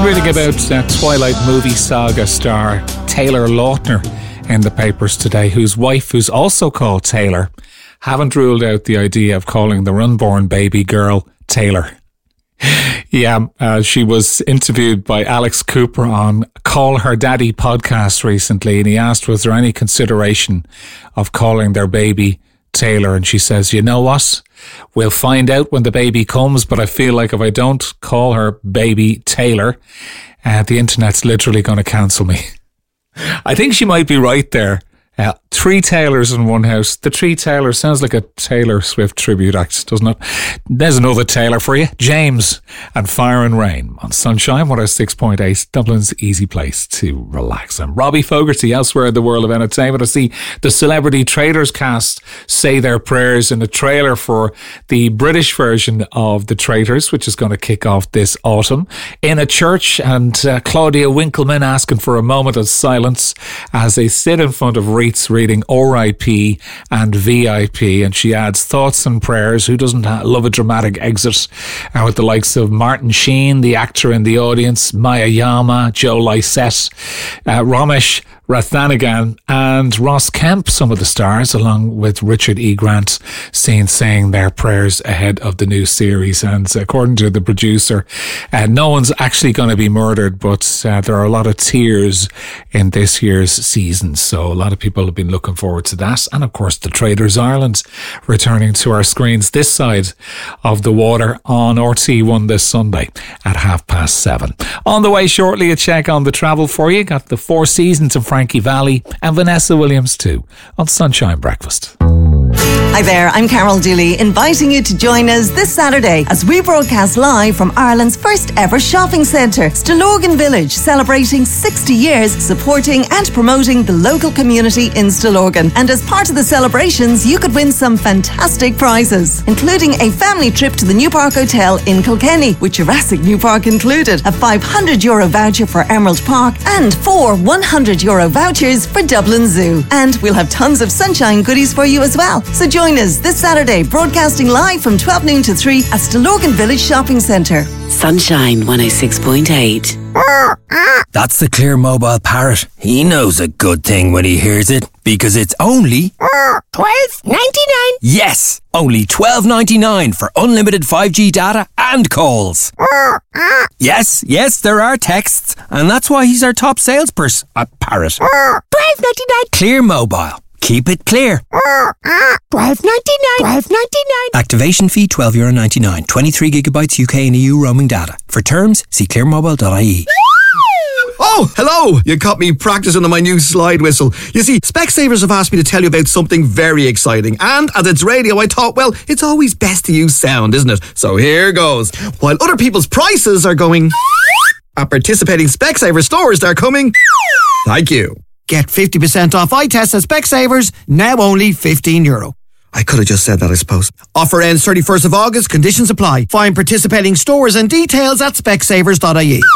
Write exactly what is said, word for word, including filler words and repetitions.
been reading about uh, Twilight movie saga star Taylor Lautner in the papers today, whose wife, who's also called Taylor, haven't ruled out the idea of calling their unborn baby girl Taylor. Yeah, uh, she was interviewed by Alex Cooper on Call Her Daddy podcast recently, and he asked, was there any consideration of calling their baby Taylor? And she says, you know what? We'll find out when the baby comes, but I feel like if I don't call her baby Taylor, uh, the internet's literally going to cancel me. I think she might be right there. Uh, three Taylors in one house. The Three Taylors sounds like a Taylor Swift tribute act, doesn't it? There's another Taylor for you. James and Fire and Rain on Sunshine one oh six point eight, Dublin's easy place to relax. And Robbie Fogarty elsewhere in the world of entertainment. I see the Celebrity Traitors cast say their prayers in a trailer for the British version of The Traitors, which is going to kick off this autumn in a church, and uh, Claudia Winkleman asking for a moment of silence as they sit in front of wreaths reading R I P and V I P, and she adds thoughts and prayers. Who doesn't love a dramatic exit uh, with the likes of Martin Sheen, the actor in the audience, Maya Yama, Joe Lysette, uh, Ramesh Rathanagan and Ross Kemp, some of the stars, along with Richard E. Grant, seen saying their prayers ahead of the new series. And according to the producer, uh, no one's actually going to be murdered, but uh, there are a lot of tears in this year's season. So a lot of people have been looking forward to that. And of course, The Traitors Ireland returning to our screens this side of the water on R T E one this Sunday at half past seven. On the way shortly, a check on the travel for you. Got the Four Seasons of Frankie Valli and Vanessa Williams too on Sunshine Breakfast. Hi there, I'm Carol Dooley, inviting you to join us this Saturday as we broadcast live from Ireland's first ever shopping centre, Stillorgan Village, celebrating sixty years supporting and promoting the local community in Stillorgan. And as part of the celebrations, you could win some fantastic prizes, including a family trip to the New Park Hotel in Kilkenny, with Jurassic New Park included, a five hundred euro voucher for Emerald Park, and four one hundred euro vouchers for Dublin Zoo. And we'll have tons of sunshine goodies for you as well. So join us this Saturday, broadcasting live from twelve noon to three at Stillorgan Village Shopping Centre. Sunshine one oh six point eight. That's the Clear Mobile parrot. He knows a good thing when he hears it, because it's only twelve ninety-nine. Yes, only twelve ninety-nine for unlimited five G data and calls. Yes, yes, there are texts, and that's why he's our top salesperson, a parrot. twelve ninety-nine. Clear Mobile. Keep it clear. twelve ninety-nine. twelve ninety-nine. Activation fee twelve euro ninety-nine. twenty-three gigabytes U K and E U roaming data. For terms, see clear mobile dot I E. Oh, hello! You caught me practicing on my new slide whistle. You see, Specsavers have asked me to tell you about something very exciting. And as it's radio, I thought, well, it's always best to use sound, isn't it? So here goes. While other people's prices are going, at participating Specsavers stores, they're coming. Thank you. Get fifty percent off eye tests at Specsavers, now only fifteen euro. I could have just said that, I suppose. Offer ends thirty-first of August, conditions apply. Find participating stores and details at specsavers dot I E.